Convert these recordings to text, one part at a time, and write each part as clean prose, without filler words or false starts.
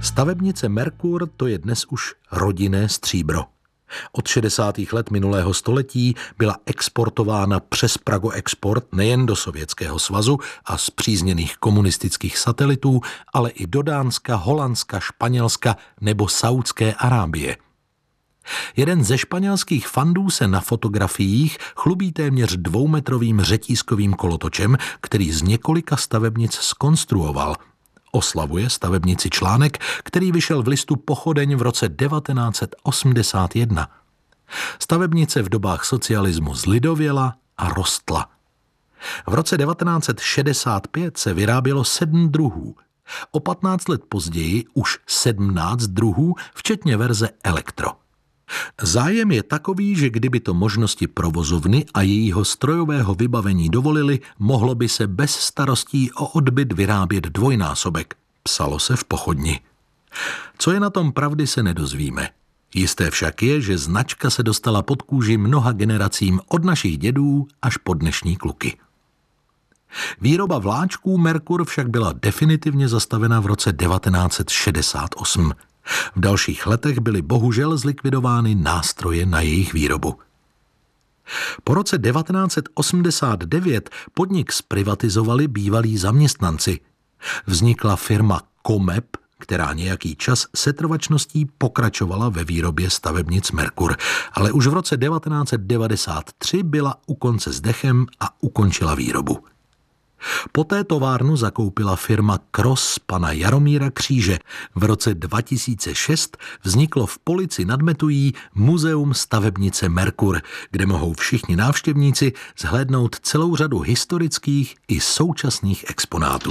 Stavebnice Merkur to je dnes už rodinné stříbro. Od 60. let minulého století byla exportována přes Pragoexport nejen do Sovětského svazu a spřízněných komunistických satelitů, ale i do Dánska, Holandska, Španělska nebo Saúdské Arábie. Jeden ze španělských fandů se na fotografiích chlubí téměř 2metrovým řetízkovým kolotočem, který z několika stavebnic zkonstruoval. Oslavuje stavebnici článek, který vyšel v listu Pochodeň v roce 1981. Stavebnice v dobách socialismu zlidověla a rostla. V roce 1965 se vyrábělo 7 druhů. O 15 let později už 17 druhů, včetně verze Elektro. Zájem je takový, že kdyby to možnosti provozovny a jejího strojového vybavení dovolili, mohlo by se bez starostí o odbyt vyrábět dvojnásobek. Psalo se v Pochodni. Co je na tom pravdy, se nedozvíme. Jisté však je, že značka se dostala pod kůži mnoha generacím od našich dědů až po dnešní kluky. Výroba vláčků Merkur však byla definitivně zastavena v roce 1968. V dalších letech byly bohužel zlikvidovány nástroje na jejich výrobu. Po roce 1989 podnik zprivatizovali bývalí zaměstnanci. Vznikla firma Komep, která nějaký čas setrvačností pokračovala ve výrobě stavebnic Merkur, ale už v roce 1993 byla u konce s dechem a ukončila výrobu. Poté továrnu zakoupila firma Cross pana Jaromíra Kříže. V roce 2006 vzniklo v Polici nad Metují Muzeum stavebnice Merkur, kde mohou všichni návštěvníci zhlédnout celou řadu historických i současných exponátů.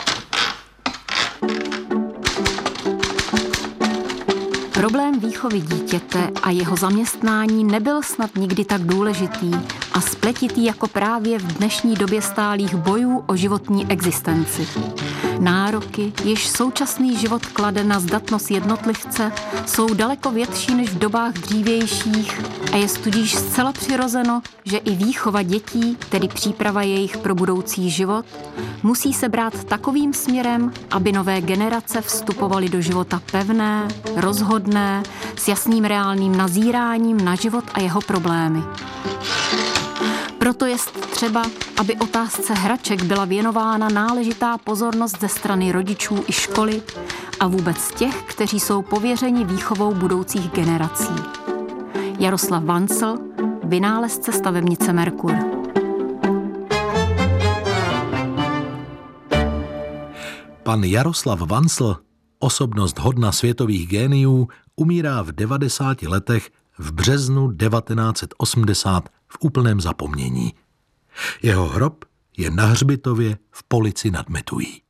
Problém výchovy dítěte a jeho zaměstnání nebyl snad nikdy tak důležitý a spletitý jako právě v dnešní době stálých bojů o životní existenci. Nároky, jež současný život klade na zdatnost jednotlivce, jsou daleko větší než v dobách dřívějších a je tudíž zcela přirozeno, že i výchova dětí, tedy příprava jejich pro budoucí život, musí se brát takovým směrem, aby nové generace vstupovaly do života pevné, rozhodné, s jasným reálným nazíráním na život a jeho problémy. Proto je třeba, aby otázce hraček byla věnována náležitá pozornost ze strany rodičů i školy a vůbec těch, kteří jsou pověřeni výchovou budoucích generací. Jaroslav Vancl, vynálezce stavebnice Merkur. Pan Jaroslav Vancl, osobnost hodna světových géniů, umírá v 90 letech v březnu 1980 v úplném zapomnění. Jeho hrob je na hřbitově v Polici nad Metují.